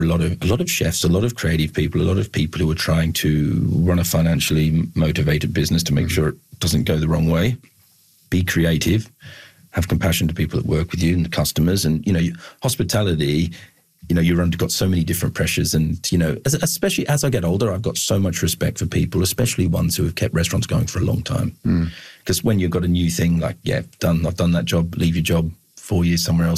A lot of chefs, a lot of creative people, a lot of people who are trying to run a financially motivated business to make sure it doesn't go the wrong way. Be creative, have compassion to people that work with you and the customers. And, hospitality, you've got so many different pressures. And, especially as I get older, I've got so much respect for people, especially ones who have kept restaurants going for a long time. Because when you've got a new thing, like, I've done that job, leave your job 4 years somewhere else,